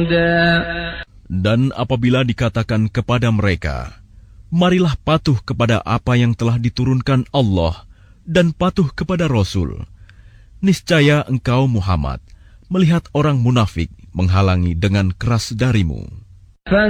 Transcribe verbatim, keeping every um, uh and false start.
هدى. Dan apabila dikatakan kepada mereka, marilah patuh kepada apa yang telah diturunkan Allah dan patuh kepada Rasul, niscaya engkau Muhammad melihat orang munafik menghalangi dengan keras darimu.